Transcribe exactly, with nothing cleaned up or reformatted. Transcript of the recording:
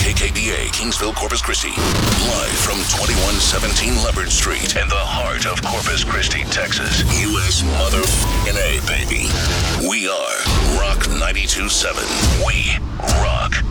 K K D A, Kingsville, Corpus Christi. Live from twenty-one seventeen Leopard Street in the heart of Corpus Christi, Texas. U S mother A, baby. We are Rock ninety-two point seven. We rock.